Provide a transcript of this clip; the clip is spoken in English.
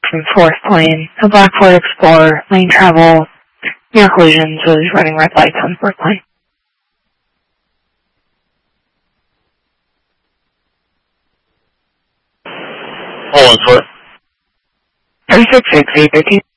from 4th lane. A black Ford Explorer, lane travel, near collisions, was running red lights on 4th lane. Hold on, sir. 366813.